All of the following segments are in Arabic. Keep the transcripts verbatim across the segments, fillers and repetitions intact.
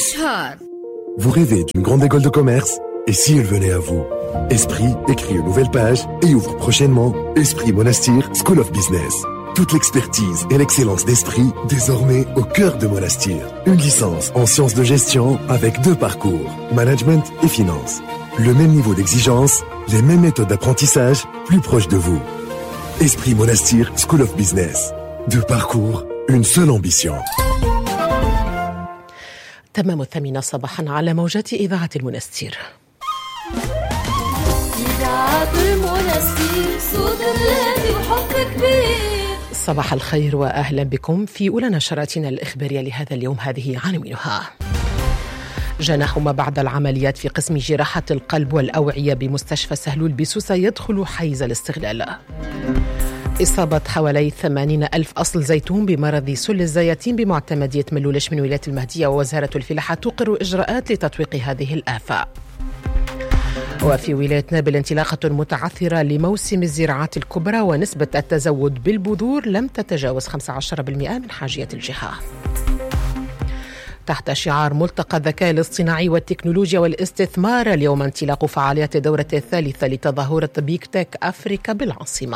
إشهار. Vous rêvez d'une grande école de commerce? Et si elle venait à vous? Esprit écrit une nouvelle page et ouvre prochainement Esprit Monastir School of Business. Toute l'expertise et l'excellence d'Esprit désormais au cœur de Monastir. Une licence en sciences de gestion avec deux parcours, management et finance. Le même niveau d'exigence, les mêmes méthodes d'apprentissage, plus proches de vous. Esprit Monastir School of Business. Deux parcours, une seule ambition. تمام الثامنة صباحا على موجات إذاعة المنستير. إذاعة المنستير صوت الذي وحب كبير. صباح الخير وأهلا بكم في أولى نشراتنا الإخبارية لهذا اليوم. هذه عناوينها: جناح ما بعد العمليات في قسم جراحة القلب والأوعية بمستشفى سهلول بسوسة يدخل حيز الاستغلال. إصابة حوالي ثمانين ألف أصل زيتون بمرض سل الزياتين بمعتمدية ملولش من ولاية المهدية، ووزارة الفلاحة تقر إجراءات لتطويق هذه الآفة. وفي ولاية نابل انطلاقة متعثرة لموسم الزراعات الكبرى، ونسبة التزود بالبذور لم تتجاوز خمسة عشر بالمئة من حاجية الجهة. تحت شعار ملتقى الذكاء الاصطناعي والتكنولوجيا والاستثمار، اليوم انطلاق فعاليات الدورة الثالثة لتظاهرة بيك تك أفريكا بالعاصمة.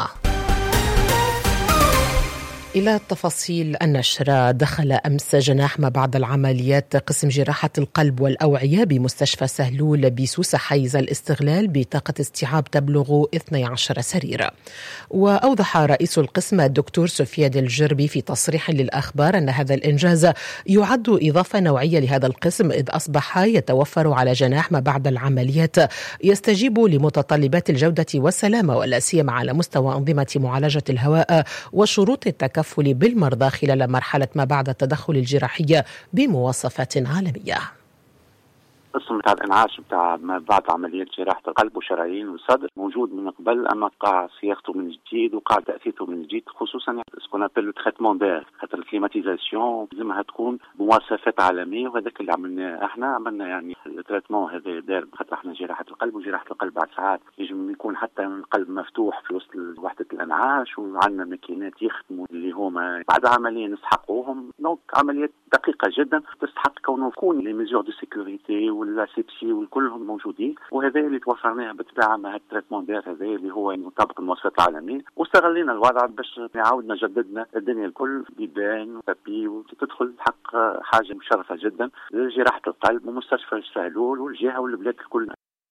إلى تفاصيل النشرة. دخل أمس جناح ما بعد العمليات قسم جراحة القلب والأوعية بمستشفى سهلول بسوسة حيز الاستغلال بطاقة استيعاب تبلغ اثني عشر سريرا. وأوضح رئيس القسم الدكتور سفيان الجربي في تصريح للأخبار أن هذا الإنجاز يعد إضافة نوعية لهذا القسم، إذ أصبح يتوفر على جناح ما بعد العمليات يستجيب لمتطلبات الجودة والسلامة، ولا سيما على مستوى أنظمة معالجة الهواء وشروط التكفل بالمرضى خلال مرحلة ما بعد التدخل الجراحي بمواصفات عالمية. القسم بتاع الانعاش بتاع ما بعد عمليات جراحة القلب وشرايين والصدر موجود من قبل، اما قاع صياغته من جديد وقاع تأسيسه من جديد، خصوصا سكون ابل لو تريتمون دير، خاطر الكليماتيزاسيون لازمها تكون بمواصفات عالمية، وهذاك اللي عملناه احنا. عملنا يعني التريتمون هذا دار، خاطر احنا جراحة القلب وجراحة القلب بعد ساعات يجب يكون حتى القلب مفتوح في وسط وحدة الانعاش، وعندنا ماكينات يخدموا اللي هما بعد عملية نسحقوهم. دونك عمليات دقيقة جدا تستحق كونه تكون لي ميزور دو سيكوريتي والاسيبسي والكلهم موجودين، وهذا اللي توفرناه بالطبيعه مع التريتمون دير هذا اللي هو يطابق المواصفات العالميه، واستغلينا الوضع باش عاودنا جددنا الدنيا الكل بيبان وتابي وتدخل حق حاجه مشرفه جدا لجراحه القلب ومستشفى السهلول والجهه والبلاد الكل.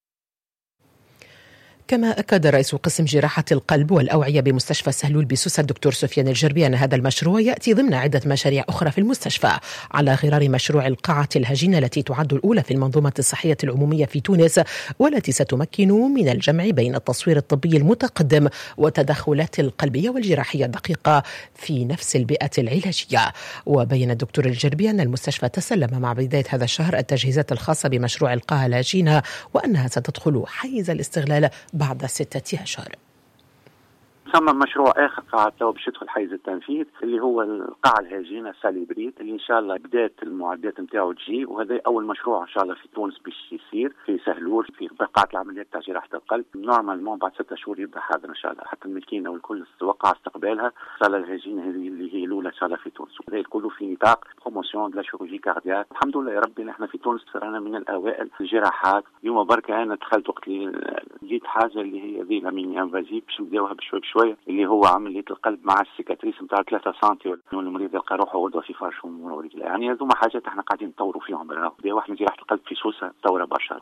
كما أكد رئيس قسم جراحة القلب والأوعية بمستشفى سهلول بسوسة الدكتور سفيان الجربي أن هذا المشروع يأتي ضمن عدة مشاريع أخرى في المستشفى، على غرار مشروع القاعة الهجينة التي تعد الأولى في المنظومة الصحية العمومية في تونس، والتي ستمكن من الجمع بين التصوير الطبي المتقدم والتدخلات القلبية والجراحية الدقيقة في نفس البيئة العلاجية. وبين الدكتور الجربي أن المستشفى تسلم مع بداية هذا الشهر التجهيزات الخاصة بمشروع القاعة الهجينة، وأنها ستدخل حيز الاستغلال بعد ستة أشهر. ثم مشروع آخر قاعد تو باش يدخل حيز التنفيذ اللي هو القاعة الهجينة ساليبريد، اللي إن شاء الله بداية المعدات نتاعو تجي، وهذا أول مشروع إن شاء الله في تونس باش يصير في سهلول في قاعة العمليات تاع جراحة القلب. نورمالمون بعد ستة شهور يبدأ حاضر إن شاء الله، حتى الماكينة والكل توقع استقبالها. إن شاء الله الهجينة هذه اللي هي الأولى إن شاء الله في تونس، وهذا كله في نطاق بروموسيون دو لا شيروجي كاردياك. الحمد لله يا ربي نحن في تونس صرنا من الأوائل الجراحات. اليوم بركة أنا دخلت وقت اللي لقيت حاجة اللي هي ذي لامين انفازيف باش نبداوها بشوي بشوي، اللي هو عملية القلب مع السيكاتريس نتاع ثلاثة سنتي، والمريض يلقى روحه غدوة في فرش ومورد. يعني هذوما حاجات احنا قاعدين نطوروا فيهم. بداية واحد من جراحة القلب في سوسة تطورة برشا.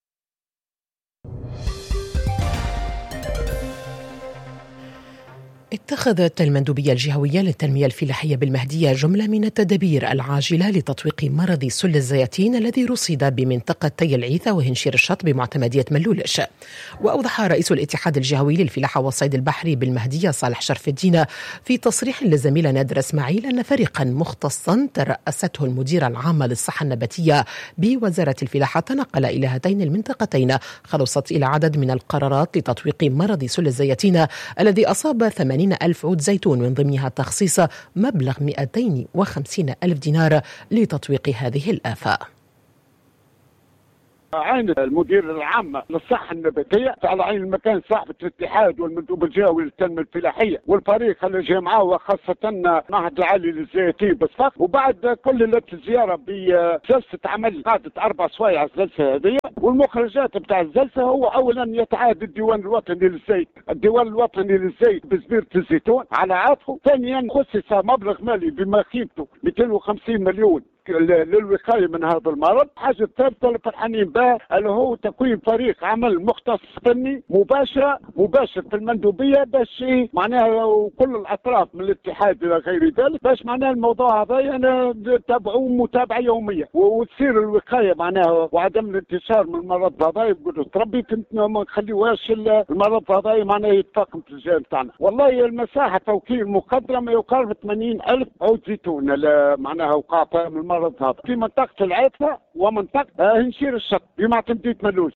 اتخذت المندوبية الجهوية للتنمية الفلاحية بالمهدية جملة من التدابير العاجلة لتطويق مرض سل الزياتين الذي رصد بمنطقتي العيثة وهنشير الشط بمعتمدية ملولش. وأوضح رئيس الاتحاد الجهوي للفلاحة والصيد البحري بالمهدية صالح شرف الدين في تصريح للزميلة نادر اسماعيل أن فريقا مختصا ترأسته المديرة العامة للصحة النباتية بوزارة الفلاحة تنقل إلى هاتين المنطقتين، خلصت إلى عدد من القرارات لتطويق مرض سل الزياتين الذي أصاب ثمانين ألف عود زيتون، من ضمنها تخصيص مبلغ مئتين وخمسين ألف دينار لتطويق هذه الآفة. عين المدير العام للصحة النباتية على عين المكان صاحبة الاتحاد والمندوب الجوي للتنمية الفلاحية والفريق اللي جاء معاه وخاصة معهد العالي للزيتي بصفاق. وبعد كل الزيارة بجلسة عمل قعدت أربع سوايع الجلسة هذه، والمخرجات بتاع الجلسة هو أولا يتعاد الديوان الوطني للزيت الديوان الوطني للزيت بزبيرة الزيتون على عاتقه. ثانيا خصص مبلغ مالي بما قيمته مئتين وخمسين مليون للوقايه من هذا المرض. حاجه ثالثه اللي فرحانين بها اللي هو تكوين فريق عمل مختص فني مباشره مباشر في المندوبيه باش معناها كل الاطراف من الاتحاد الى غير ذلك باش معناها الموضوع هذا يعني تابعوه متابعه يوميه وتصير الوقايه معناها وعدم الانتشار من المرض هذا. يقولوا تربي ما نخليوهاش المرض هذا معناها يتفاقم في الجهه نتاعنا. والله المساحه توكيل مقدره ما يقارب ثمانين ألف عود زيتون معناها وقع من المرض هذا في منطقة العتبة ومنطقة هنشير الشط بمعتمدية ملوز.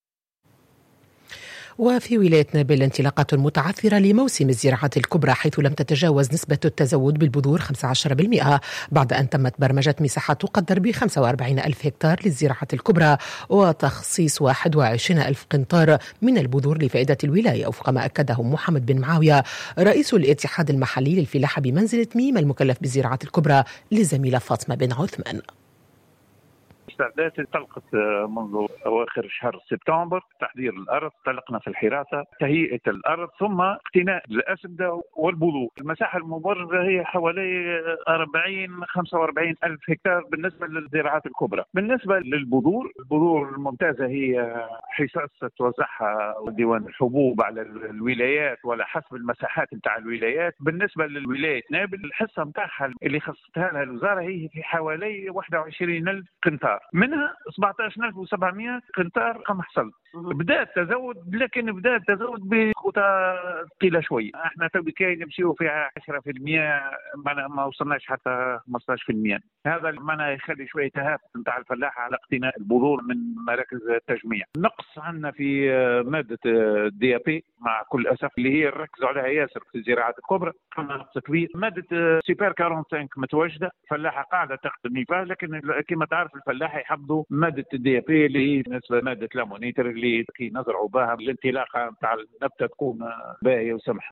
وفي ولاية نابل انطلاقات متعثرة لموسم الزراعة الكبرى حيث لم تتجاوز نسبة التزود بالبذور خمسة عشر بالمئة بعد أن تمت برمجة مساحة تقدر ب خمسة وأربعين ألف هكتار للزراعة الكبرى وتخصيص واحد وعشرين ألف قنطار من البذور لفائدة الولاية وفق ما أكده محمد بن معاوية رئيس الاتحاد المحلي للفلاحة بمنزلة تميم المكلف بالزراعة الكبرى للزميلة فاطمة بن عثمان. الاستعدادات انطلقت منذ أواخر شهر سبتمبر. تحضير الأرض، انطلقنا في الحراسة، تهيئة الأرض، ثم اقتناء الأسمدة والبذور. المساحة المبرزة هي حوالي أربعين خمسة وأربعين ألف هكتار بالنسبة للزراعات الكبرى. بالنسبة للبذور، البذور الممتازة هي حصص توزعها ديوان الحبوب على الولايات وعلى حسب المساحات نتاع الولايات. بالنسبة للولاية نابل الحصة نتاعها اللي خصتها لها الوزارة هي في حوالي واحد وعشرين ألف قنطار، منها سبعة عشر ألف وسبعمئة قنطار قمح صلب. بدأ التزود لكن بدأ التزود بخطى ثقيلة شوي. احنا تو كاي نمشيو فيها عشرة بالمئة ما ما وصلناش حتى خمسة عشر بالمئة. هذا معناه يخلي شوية تهافت نتاع الفلاحة على اقتناء البذور من مراكز التجميع. نقص عندنا في مادة الدي بي مع كل أسف اللي هي نركزوا عليها ياسر في الزراعات الكبرى. عندنا نقص كبير. مادة سوبر خمسة وأربعين متواجدة، فلاحة قاعدة تخدم فيها، لكن كما تعرف الفلاحة يحفظوا مادة الدي بي اللي هي بالنسبة مادة لامونيتر اللي كي نزرعوا بها الانطلاقة نتاع النبتة تكون باهية وسمحة.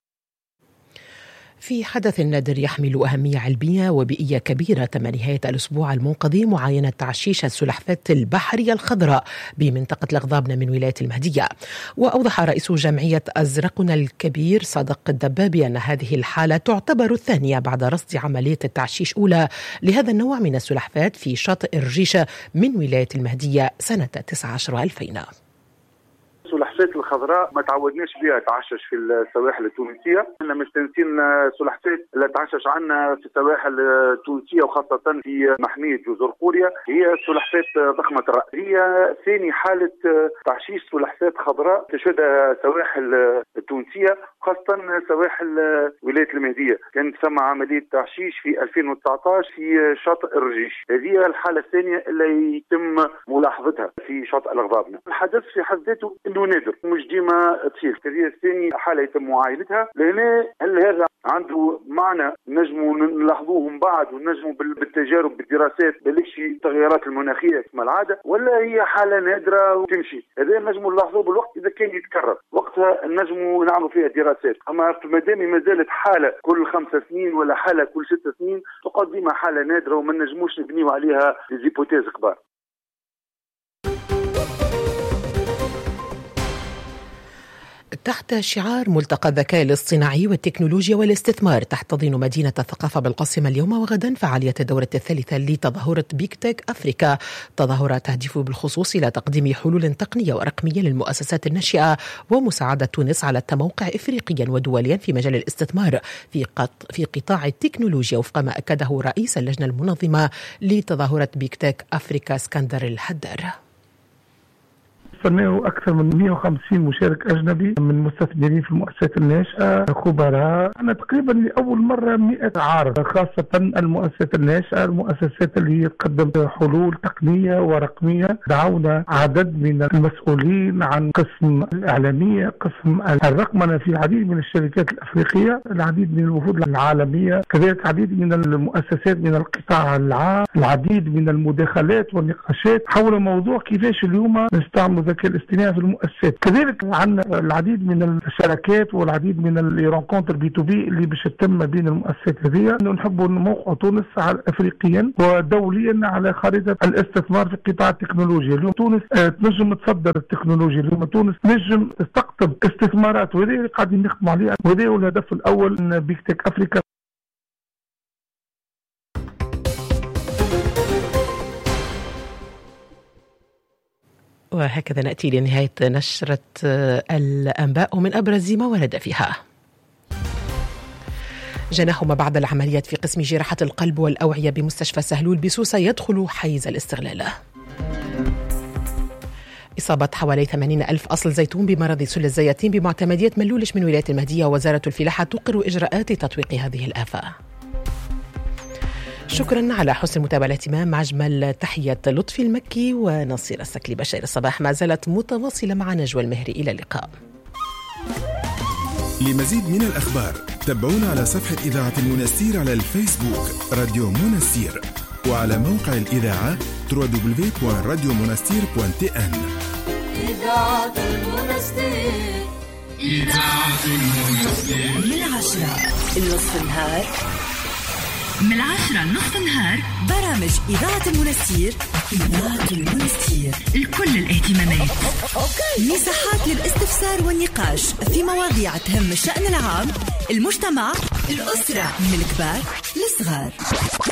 في حدث نادر يحمل أهمية علمية وبيئية كبيرة تم نهاية الأسبوع المنقضي معاينة تعشيش السلحفاة البحرية الخضراء بمنطقة الغضابنة من ولاية المهدية. وأوضح رئيس جمعية أزرقنا الكبير صادق الدبابي أن هذه الحالة تعتبر الثانية بعد رصد عملية التعشيش أولى لهذا النوع من السلحفاة في شاطئ الرجيشة من ولاية المهدية سنة تسعة عشر ألفين. السلحفاة الخضراء ما تعودناش بها تعشش في السواحل التونسية. احنا مستنسين سلحفاة اللي تعشش عنا في السواحل التونسية وخاصة في محمية جزر قوريا هي سلحفاة ضخمة الرأس. هي ثاني حالة تعشيش سلحفاة خضراء تشهدها سواحل التونسية خاصة سواحل ولاية المهدية. كانت ثم عملية تعشيش في ألفين وتسعة عشر في شاطئ الرجيش. هذه الحالة الثانية اللي يتم ملاحظتها في شاطئ الغضابنة. الحدث في حد ذاته انه نادر مش ديما تصير. هذه الثانية حالة يتم معاينتها لهنا. هل هذا عنده معنى نجموا نلاحظوه من بعد ونجموا بالتجارب بالدراسات بلكش التغيرات المناخية كما العادة، ولا هي حالة نادرة وتمشي؟ هذا نجموا نلاحظوه بالوقت إذا كان يتكرر وقتها نجموا نعملوا فيها دراسات. أما في مادام ما زالت حالة كل خمس سنين ولا حالة كل ست سنين تقعد ديما حالة نادرة وما نجموش نبنيوا عليها ديزيبوتيز كبار. تحت شعار ملتقى الذكاء الاصطناعي والتكنولوجيا والاستثمار تحتضن مدينة الثقافة بالقاسم اليوم وغدا فعالية الدورة الثالثة لتظاهرة بيك تك أفريكا. تظاهرة تهدف بالخصوص إلى تقديم حلول تقنية ورقمية للمؤسسات الناشئة ومساعدة تونس على التموقع إفريقيا ودوليا في مجال الاستثمار في في قطاع التكنولوجيا وفق ما أكده رئيس اللجنة المنظمة لتظاهرة بيك تك أفريكا اسكندر الحدار. وصلنا أكثر من مئة وخمسين مشارك أجنبي من مستثمرين في المؤسسات الناشئة، خبراء. أنا تقريبا لأول مرة مئة عارض، خاصة المؤسسات الناشئة، المؤسسات اللي هي تقدم حلول تقنية ورقمية. دعونا عدد من المسؤولين عن قسم الإعلامية، قسم الرقمنة في العديد من الشركات الأفريقية، العديد من الوفود العالمية، كذلك العديد من المؤسسات من القطاع العام، العديد من المداخلات والنقاشات حول موضوع كيفاش اليوم نستعمل الذكاء الاصطناعي في المؤسسات. كذلك عندنا العديد من الشراكات والعديد من الرونكونتر بي تو بي اللي باش تتم بين المؤسسات هذه. نحب موقع تونس افريقيا ودوليا على خريطة الاستثمار في قطاع التكنولوجيا. اليوم تونس تنجم تصدر التكنولوجيا، اليوم تونس تنجم تستقطب استثمارات، وهذا اللي قاعدين نخدموا عليه، وهذا هو الهدف الأول من بيك تك أفريكا. وهكذا نأتي لنهاية نشرة الأنباء ومن أبرز ما ورد فيها. جناح ما بعد العمليات في قسم جراحة القلب والأوعية بمستشفى سهلول بسوسة يدخل حيز الاستغلال. إصابة حوالي ثمانين ألف أصل زيتون بمرض سل الزياتين بمعتمدية ملولش من ولاية المهدية، ووزارة الفلاحة تقر إجراءات تطويق هذه الآفة. شكرا على حسن المتابعة مع أجمل تحية لطفي المكي ونصير السكلي. بشير الصباح ما زالت متواصلة مع نجوى المهري. إلى اللقاء. لمزيد من الأخبار تابعونا على صفحة إذاعة المنستير على الفيسبوك راديو منستير، وعلى موقع الإذاعة دبليو دبليو دبليو دوت راديو منستير دوت تي إن. إذاعة المنستير، إذاعة المنستير، من العشرة النصف النهار، من العشرة النصف النهار، برامج إذاعة المنستير. إذاعة المنستير لكل الاهتمامات. مساحات للاستفسار والنقاش في مواضيع تهم الشأن العام، المجتمع، الأسرة، من الكبار للصغار.